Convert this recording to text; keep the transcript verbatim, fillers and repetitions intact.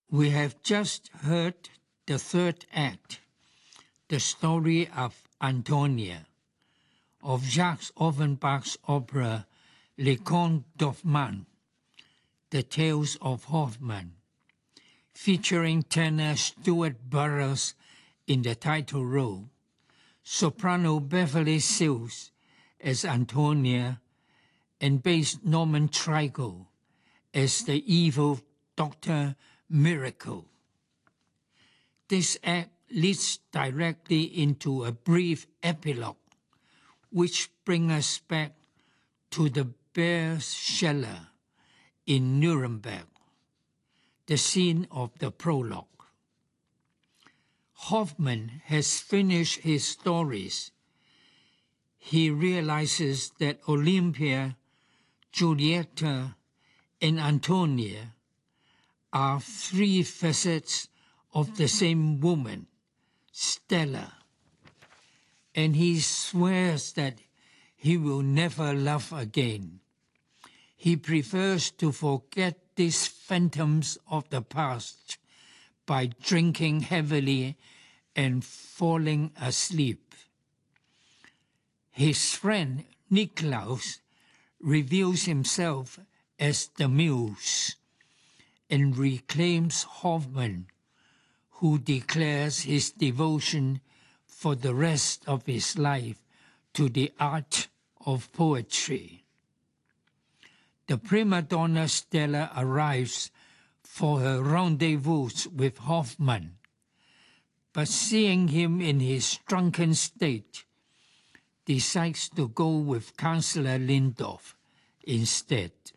We have just heard the third act, the story of Antonia, of Jacques Offenbach's opera Le Conte d'Hoffmann, The Tales of Hoffmann, featuring tenor Stuart Burrows in the title role, soprano Beverly Sills as Antonia, and bass Norman Trigo as the evil Doctor Miracle. This act leads directly into a brief epilogue, which brings us back to the Beerschelle in Nuremberg, the scene of the prologue. Hoffmann has finished his stories. He realizes that Olympia, Julieta, and Antonia are three facets of the same woman, Stella, and he swears that he will never love again. He prefers to forget these phantoms of the past by drinking heavily and falling asleep. His friend Niklaus reveals himself as the muse and reclaims Hoffmann, who declares his devotion for the rest of his life to the art of poetry. The prima donna Stella arrives for her rendezvous with Hoffmann, but seeing him in his drunken state, decides to go with Councillor Lindorf instead.